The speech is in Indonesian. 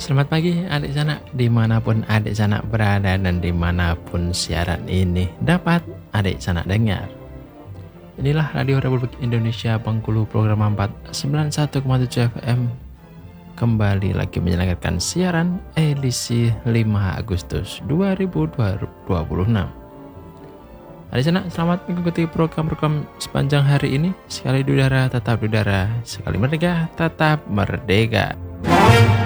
Selamat pagi adik sanak, dimanapun adik sanak berada dan dimanapun siaran ini dapat adik sanak dengar. Inilah Radio Republik Indonesia Bengkulu program 491,7 FM kembali lagi menyelenggarakan siaran edisi 5 Agustus 2026. Adik sanak, selamat mengikuti program-program sepanjang hari ini. Sekali di udara tetap di udara, sekali merdeka tetap merdeka.